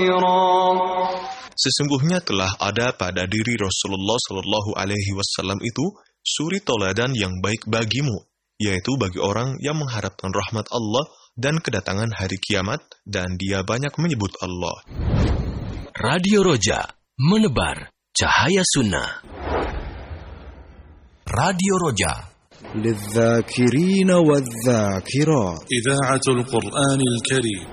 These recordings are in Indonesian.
Sesungguhnya telah ada pada diri Rasulullah Shallallahu Alaihi Wasallam itu suri toladan yang baik bagimu, yaitu bagi orang yang mengharapkan rahmat Allah dan kedatangan hari kiamat, dan dia banyak menyebut Allah. Radio Roja, menebar cahaya sunnah. Radio Roja, للذاكرين والذاكرات إذاعة القرآن الكريم.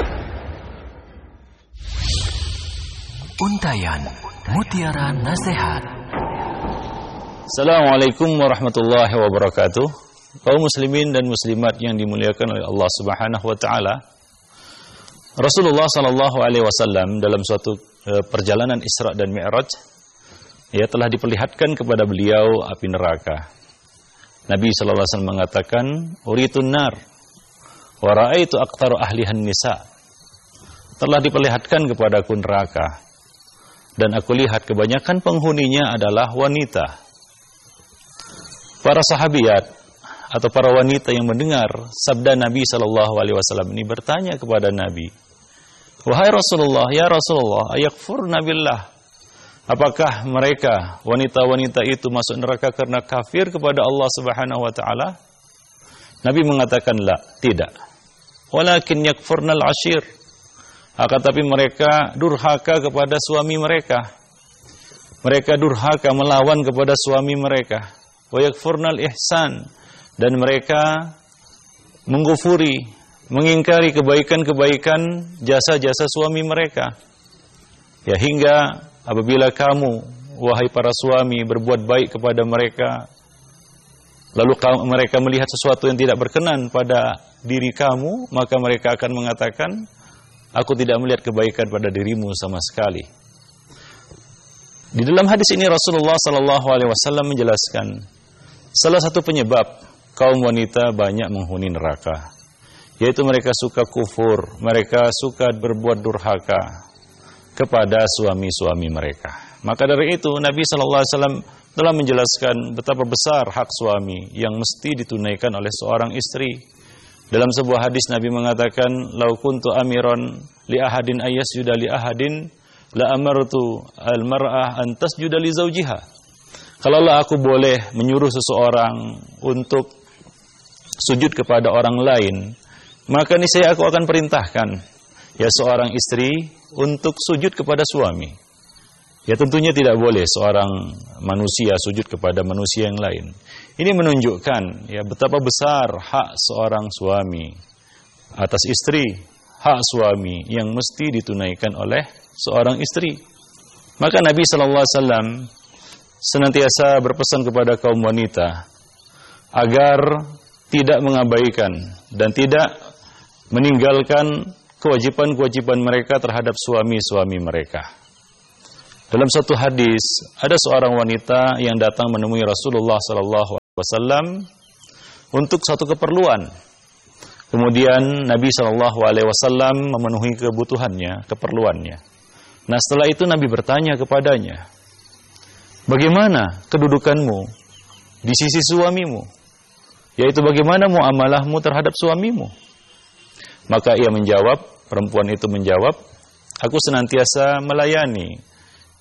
Untayan Mutiara Nasihat. Assalamualaikum warahmatullahi wabarakatuh. Kaum muslimin dan muslimat yang dimuliakan oleh Allah Subhanahu wa taala. Rasulullah sallallahu alaihi wasallam dalam suatu perjalanan Isra dan Mi'raj telah diperlihatkan kepada beliau api neraka. Nabi sallallahu alaihi wasallam mengatakan, "Uritun nar wa ra'aitu aktsara ahlihan nisa." Telah diperlihatkan kepadaku neraka, dan aku lihat kebanyakan penghuninya adalah wanita. Para sahabiat atau para wanita yang mendengar sabda Nabi sallallahu alaihi wasallam ini bertanya kepada Nabi, "Wahai Rasulullah, ya Rasulullah, ayakfurna billah?" Apakah mereka, wanita-wanita itu masuk neraka karena kafir kepada Allah Subhanahu wa taala? Nabi mengatakan, "La, tidak. Walakin yakfurnal ashir." Akan tapi mereka durhaka kepada suami mereka. Mereka durhaka melawan kepada suami mereka. Wa yakfurnal ihsan, dan mereka menggufuri, mengingkari kebaikan-kebaikan jasa-jasa suami mereka. Ya, hingga apabila kamu, wahai para suami, berbuat baik kepada mereka, lalu mereka melihat sesuatu yang tidak berkenan pada diri kamu, maka mereka akan mengatakan, "Aku tidak melihat kebaikan pada dirimu sama sekali." Di dalam hadis ini Rasulullah sallallahu alaihi wasallam menjelaskan salah satu penyebab kaum wanita banyak menghuni neraka, yaitu mereka suka kufur, mereka suka berbuat durhaka kepada suami-suami mereka. Maka dari itu Nabi sallallahu alaihi wasallam telah menjelaskan betapa besar hak suami yang mesti ditunaikan oleh seorang istri. Dalam sebuah hadis Nabi mengatakan, "Lau kuntu amiran li ahadin ayyasjuda li ahadin la amartu al-mar'ah an tasjuda li zawjiha." Kalaulah aku boleh menyuruh seseorang untuk sujud kepada orang lain, maka niscaya aku akan perintahkan seorang istri untuk sujud kepada suami. Ya, tentunya tidak boleh seorang manusia sujud kepada manusia yang lain. Ini menunjukkan betapa besar hak seorang suami atas istri, hak suami yang mesti ditunaikan oleh seorang istri. Maka Nabi sallallahu alaihi wasallam senantiasa berpesan kepada kaum wanita agar tidak mengabaikan dan tidak meninggalkan kewajiban-kewajiban mereka terhadap suami-suami mereka. Dalam satu hadis, ada seorang wanita yang datang menemui Rasulullah sallallahu alaihi wasallam untuk satu keperluan. Kemudian Nabi sallallahu alaihi wasallam memenuhi kebutuhannya, keperluannya. Nah, setelah itu Nabi bertanya kepadanya, "Bagaimana kedudukanmu di sisi suamimu? Yaitu bagaimana muamalahmu terhadap suamimu?" Maka ia menjawab, perempuan itu menjawab, "Aku senantiasa melayani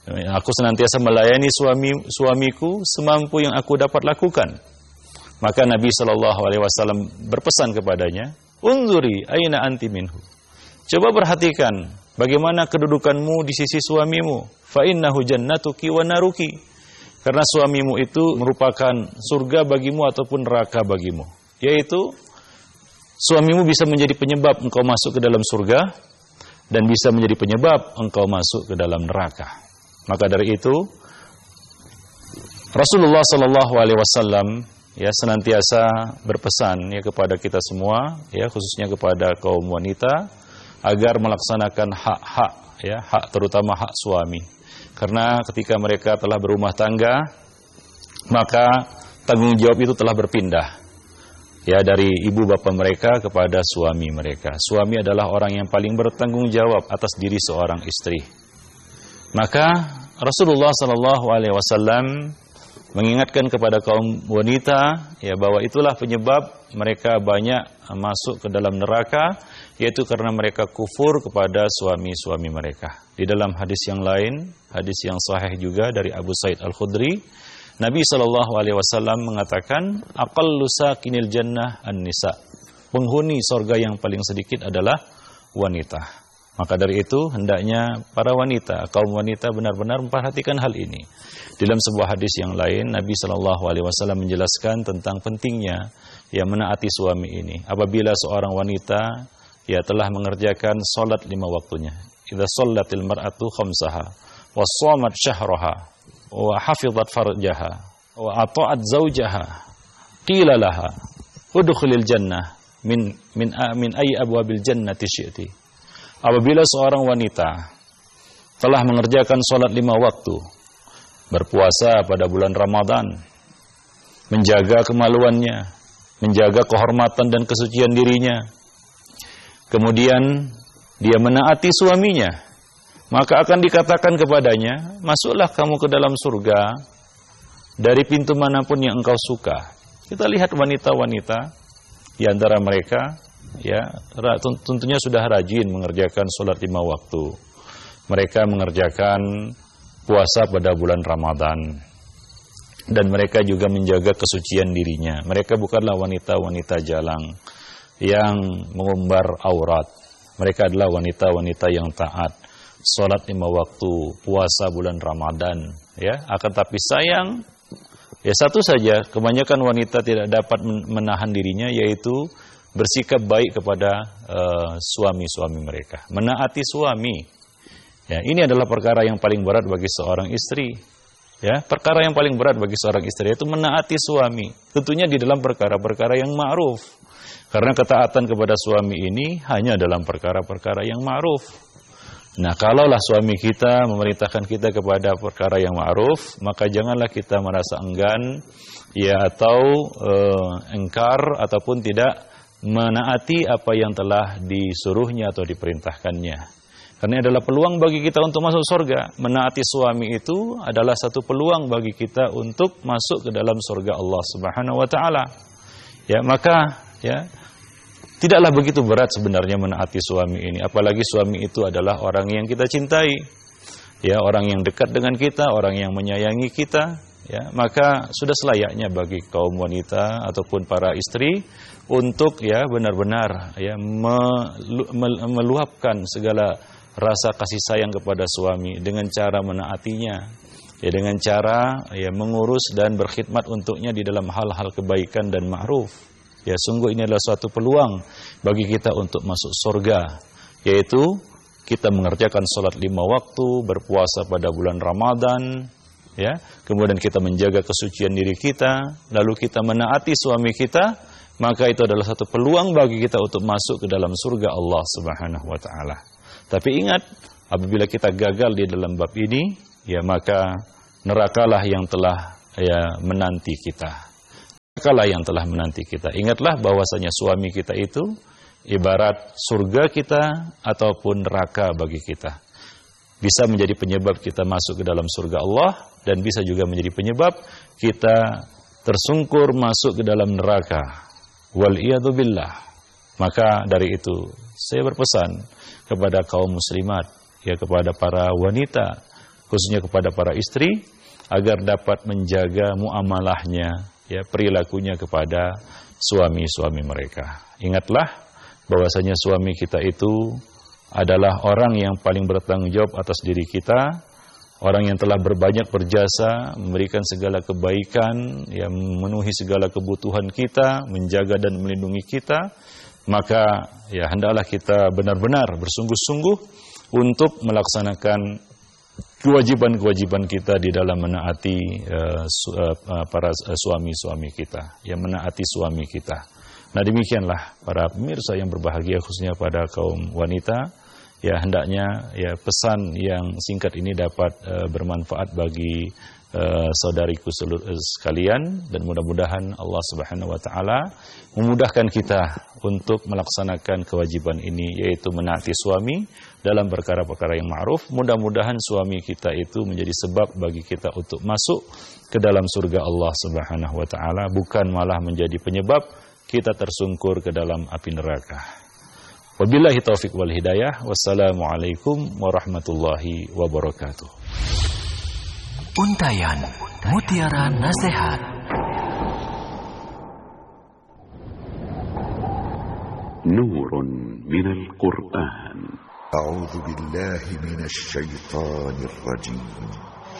suamiku semampu yang aku dapat lakukan." Maka Nabi sallallahu alaihi wasallam berpesan kepadanya, "Unzuri aina anti minhu." Coba perhatikan bagaimana kedudukanmu di sisi suamimu. Fa innahu jannatuki wa naruki. Karena suamimu itu merupakan surga bagimu ataupun neraka bagimu. Yaitu suamimu bisa menjadi penyebab engkau masuk ke dalam surga dan bisa menjadi penyebab engkau masuk ke dalam neraka. Maka dari itu Rasulullah sallallahu alaihi wasallam senantiasa berpesan kepada kita semua, khususnya kepada kaum wanita, agar melaksanakan hak-hak, hak terutama hak suami. Karena ketika mereka telah berumah tangga, maka tanggung jawab itu telah berpindah dari ibu bapa mereka kepada suami mereka. Suami adalah orang yang paling bertanggung jawab atas diri seorang istri. Maka Rasulullah sallallahu alaihi wasallam mengingatkan kepada kaum wanita ya bahwa itulah penyebab mereka banyak masuk ke dalam neraka, yaitu karena mereka kufur kepada suami-suami mereka. Di dalam hadis yang lain, hadis yang sahih juga dari Abu Sa'id Al-Khudri, Nabi SAW mengatakan, aqallu sakinil jannah an-nisa. Penghuni surga yang paling sedikit adalah wanita. Maka dari itu hendaknya para wanita, kaum wanita benar-benar memperhatikan hal ini. Dalam sebuah hadis yang lain, Nabi SAW menjelaskan tentang pentingnya ya menaati suami ini. Apabila seorang wanita ya telah mengerjakan salat 5 waktunya, idza shallatil mar'atu khamsaha wa shamat syahraha wa hafizat farjaha wa ata'at zawjaha qila laha udkhulil jannah min ayyi abwabil jannati syi'ti. Apabila seorang wanita telah mengerjakan salat 5 waktu, berpuasa pada bulan Ramadan, menjaga kemaluannya, menjaga kehormatan dan kesucian dirinya, kemudian dia menaati suaminya, maka akan dikatakan kepadanya, masuklah kamu ke dalam surga dari pintu manapun yang engkau suka. Kita lihat wanita-wanita di antara mereka ya tentunya sudah rajin mengerjakan sholat 5 waktu. Mereka mengerjakan puasa pada bulan Ramadan, dan mereka juga menjaga kesucian dirinya. Mereka bukanlah wanita-wanita jalang yang mengumbar aurat. Mereka adalah wanita-wanita yang taat, sholat 5 waktu, puasa bulan Ramadan ya. Akan tapi sayang ya satu saja, kebanyakan wanita tidak dapat menahan dirinya, yaitu bersikap baik kepada suami-suami mereka, menaati suami. Ya, ini adalah perkara yang paling berat bagi seorang istri. Ya, perkara yang paling berat bagi seorang istri itu menaati suami. Tentunya di dalam perkara-perkara yang ma'ruf. Karena ketaatan kepada suami ini hanya dalam perkara-perkara yang ma'ruf. Nah, kalaulah suami kita memerintahkan kita kepada perkara yang ma'ruf, maka janganlah kita merasa enggan ya atau engkar ataupun tidak menaati apa yang telah disuruhnya atau diperintahkannya. Karena ini adalah peluang bagi kita untuk masuk surga. Menaati suami itu adalah satu peluang bagi kita untuk masuk ke dalam surga Allah Subhanahu wa taala. Ya, maka ya tidaklah begitu berat sebenarnya menaati suami ini, apalagi suami itu adalah orang yang kita cintai. Ya, orang yang dekat dengan kita, orang yang menyayangi kita, ya, maka sudah selayaknya bagi kaum wanita ataupun para istri untuk ya benar-benar ya meluapkan segala rasa kasih sayang kepada suami dengan cara menaatinya, ya dengan cara ya mengurus dan berkhidmat untuknya di dalam hal-hal kebaikan dan ma'ruf. Ya, sungguh ini adalah suatu peluang bagi kita untuk masuk surga, yaitu kita mengerjakan salat 5 waktu, berpuasa pada bulan Ramadan, ya, kemudian kita menjaga kesucian diri kita, lalu kita menaati suami kita. Maka itu adalah satu peluang bagi kita untuk masuk ke dalam surga Allah Subhanahu wa taala. Tapi ingat, apabila kita gagal di dalam bab ini, ya maka nerakalah yang telah ya menanti kita. Nerakalah yang telah menanti kita. Ingatlah bahwasanya suami kita itu ibarat surga kita ataupun neraka bagi kita. Bisa menjadi penyebab kita masuk ke dalam surga Allah, dan bisa juga menjadi penyebab kita tersungkur masuk ke dalam neraka. Wal'iyadu billah. Maka dari itu saya berpesan kepada kaum muslimat, ya kepada para wanita, khususnya kepada para istri, agar dapat menjaga muamalahnya, ya perilakunya kepada suami-suami mereka. Ingatlah bahwasanya suami kita itu adalah orang yang paling bertanggung jawab atas diri kita, orang yang telah berbanyak berjasa, memberikan segala kebaikan, yang memenuhi segala kebutuhan kita, menjaga dan melindungi kita. Maka ya hendaklah kita benar-benar bersungguh-sungguh untuk melaksanakan kewajiban-kewajiban kita di dalam menaati para suami-suami kita, yang menaati suami kita. Nah, demikianlah para pemirsa yang berbahagia, khususnya pada kaum wanita, ya hendaknya ya pesan yang singkat ini dapat bermanfaat bagi saudariku sekalian, dan mudah-mudahan Allah Subhanahu wa taala memudahkan kita untuk melaksanakan kewajiban ini, yaitu menaati suami dalam perkara-perkara yang ma'ruf. Mudah-mudahan suami kita itu menjadi sebab bagi kita untuk masuk ke dalam surga Allah Subhanahu wa taala, bukan malah menjadi penyebab kita tersungkur ke dalam api neraka. Wabillahi taufik wal hidayah. Wassalamualaikum warahmatullahi wabarakatuh. Untayan Mutiara Nasihat. Nurun minal Qur'an. أعوذ بالله من الشيطان الرجيم